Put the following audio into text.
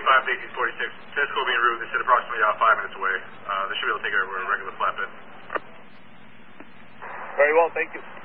85 to 1846. Tesco being route, they said approximately 5 minutes away. They should be able to take it over a regular flatbed. Very well, thank you.